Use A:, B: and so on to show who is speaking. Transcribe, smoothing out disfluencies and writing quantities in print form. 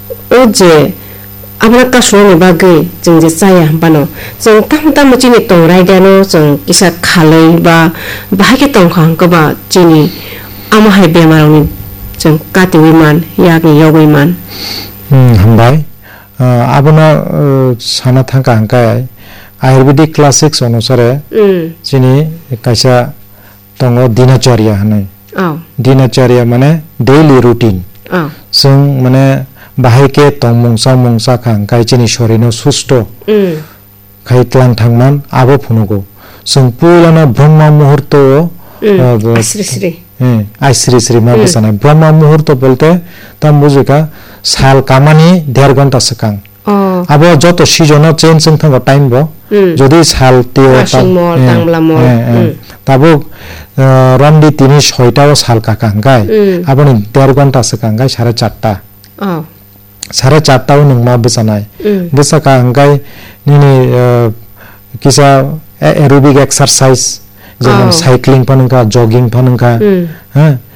A: 어제 아브라 까수는 바그 정제 싸야 한바노 정 땀땀 지니 동라이데노 정 기사 칼레이바 바하게 동한거바 지니 아무 하이베마로니 정 까티위만 야기 여기만
B: 한바이 아브나 사나탄가 안가이 आयुर्वेदिक क्लासिक्स अनुसारे जिनी कैसा दंगो दिनचर्या हनै दिनचर्या माने डेली रूटीन जों माने बाहायके तंमंसा मंसा खांखाय जिनी शरीरनो सुस्त खायतलां थांमान आबो फुनुगो जों पुलाना ब्रह्म मुहूर्त आश्री श्री मा बसाना ब्रह्म मुहूर्त बोलते तम बुझिका साल कामानी 1.5 घंटा सकां अब जत सिजन चेंज जों थांगो टाइम बो যদি সাল তেও তাবো রন্ডি তিনি 6টাও সাল কাকাঙ্গাই আপনি 1.5 ঘন্টা সকাঙ্গাই 4:30 4:30টাও নংমা বসানাই বসাকাঙ্গাই নিনি কিসা এরোবিক এক্সারসাইজ যেমন সাইক্লিং পানকা জগিং পানকা হ্যাঁ